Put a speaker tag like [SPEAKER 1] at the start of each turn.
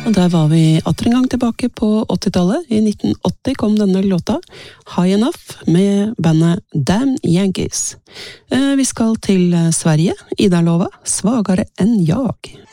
[SPEAKER 1] Og der var vi atter en gang tilbake på 80-tallet. I 1980 kom denne låta, High Enough, med bandet Damn Yankees. Vi skal til Sverige, Ida Lova, Svagare enn jag.